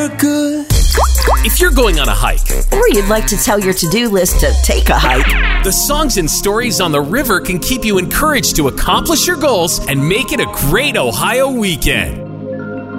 Good. If you're going on a hike, Or you'd like to tell your to-do list to take a hike. the songs and stories on the river can keep you encouraged to accomplish your goals and make it a great Ohio weekend.